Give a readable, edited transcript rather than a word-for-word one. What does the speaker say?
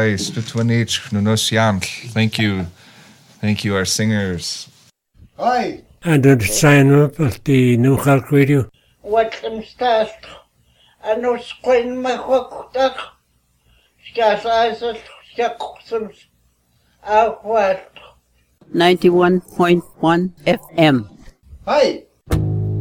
Hi, Stutwanich, Nunosyan. Thank you. Thank you, our singers. Hi. And the sign up at the New York Radio. Welcome, start. And no screen my hook duck. Scarce eyes of Jackson's out west. 91.1 FM. Hi.